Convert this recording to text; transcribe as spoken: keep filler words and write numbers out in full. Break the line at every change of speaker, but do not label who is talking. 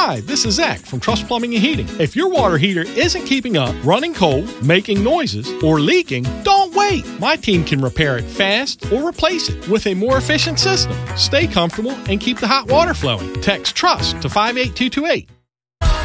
Hi, this is Zach from Trust Plumbing and Heating. If your water heater isn't keeping up, running cold, making noises, or leaking, don't wait. My team can repair it fast or replace it with a more efficient system. Stay comfortable and keep the hot water flowing. Text TRUST to five eight two two eight.